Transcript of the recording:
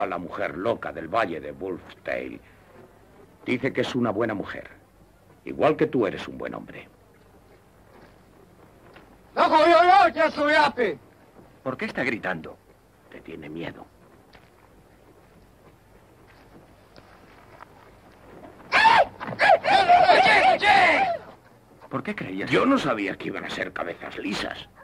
a la mujer loca del valle de Wolftail. Dice que es una buena mujer. Igual que tú eres un buen hombre. ¿Por qué está gritando? Te tiene miedo. ¿Por qué creías? Yo no sabía que iban a ser cabezas lisas.